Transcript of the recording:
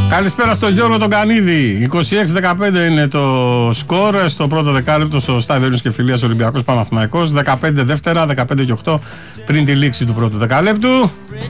Καλησπέρα στον Γιώργο τον Κανίδη. 26-15 είναι το σκορ στο πρώτο δεκάλεπτο στο Στάδιο Ειρήνης και Φιλίας Ολυμπιακός Παναθηναϊκός. 15 δεύτερα, 15 και 8 πριν τη λήξη του πρώτου δεκαλέπτου.